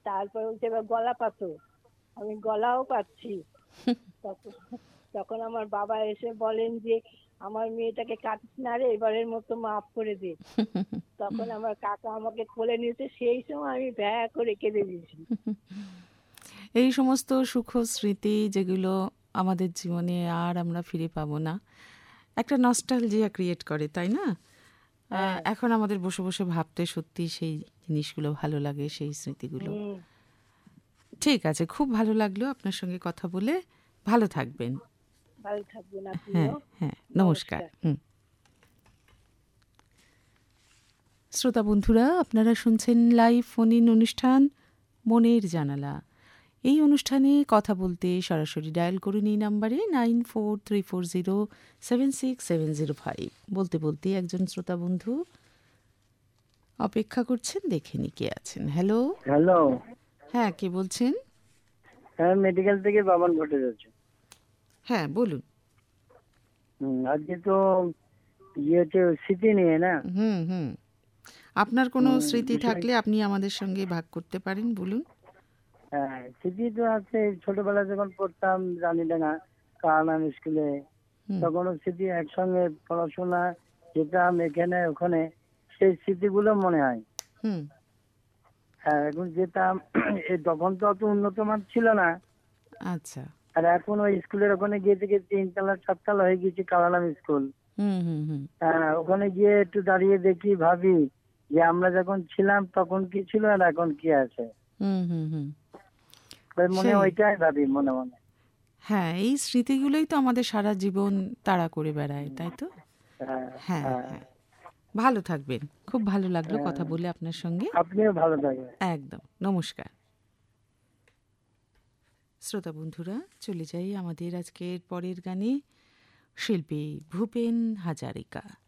তারপর হচ্ছে এবার গলা পাতো, আমি গলাও পাচ্ছি। তখন তখন আমার বাবা এসে বলেন যে আমার মেয়েটাকে কাটিস না রে, এবারের মতো মাফ করে দে। তখন আমার কাকা আমাকে কোলে নিয়েছে, সেই সময় আমি ভ্যা করে কেঁদে দিয়েছি। এই সমস্ত সুখ স্মৃতি যেগুলো আমাদের জীবনে আর আমরা ফিরে পাবো না, একটা নস্টালজিয়া ক্রিয়েট করে, তাই না? হ্যাঁ। এখন আমাদের বসে বসে ভাবতে সত্যি সেই জিনিসগুলো ভালো লাগে, সেই স্মৃতিগুলো। হুম। ঠিক আছে, খুব ভালো লাগলো আপনার সঙ্গে কথা বলে। ভালো থাকবেন। ভালো থাকবেন হ্যাঁ, আপনিও। হ্যাঁ, নমস্কার। নমস্কার। শ্রোতা বন্ধুরা, আপনারা শুনছেন লাইভ ফোন ইন অনুষ্ঠান মনের জানালা। এই অনুষ্ঠানে কথা বলতে সরাসরি ডায়াল করুন এই নাম্বারে 9434076705। বলতে বলতে একজন শ্রোতা বন্ধু অপেক্ষা করছেন, দেখে নি কে আছেন। হ্যালো। হ্যালো। হ্যাঁ, কে বলছেন? হ্যাঁ, মেডিকেল থেকে বাবন ভট্টাচার্য। হ্যাঁ, বলুন। আজকে তো ইয়েতে স্মৃতি নিয়ে না। হুম, হুম। আপনার কোনো স্মৃতি বিষয়। থাকলে আপনি আমাদের সঙ্গে ভাগ করতে পারেন, বলুন। হ্যাঁ, স্মৃতি তো আছে। ছোটবেলায় যখন পড়তাম রানীডাঙ্গা কালাম স্কুলে, হুম, তখনও স্মৃতি, একসঙ্গে পড়াশোনা, যেতাম এখানে ওখানে, সেই স্মৃতিগুলো মনে হয়। হুম। হ্যাঁ, এখন যেতাম তখন তো অত উন্নত মান ছিল না। আচ্ছা। আর এখন ওই স্কুলের ওখানে গিয়ে থেকে 3 তলা 4 তলা হয়ে গেছে কালাম স্কুল। হুম, হুম, হুম। হ্যাঁ, ওখানে গিয়ে একটু দাঁড়িয়ে দেখি, ভাবি যে আমরা যখন ছিলাম তখন কি ছিল আর এখন কি আছে। হুম, হুম, হুম। ওই মনে সেই। ওইটাই ভাবি মনে মনে। হ্যাঁ, এই স্মৃতিগুলোই তো আমাদের সারা জীবন তাড়া করে বেড়ায়, তাই তো? হ্যাঁ, হ্যাঁ, হ্যাঁ, হ্যাঁ। ভালো থাকবেন। খুব ভালো লাগলো হ্যাঁ। কথা বলে আপনার সঙ্গে। আপনিও ভালো থাকবেন। একদম। নমস্কার। শ্রোতা বন্ধুরা, চলে যাই আমাদের আজকের পরের গানে। শিল্পী ভূপেন হাজারিকা।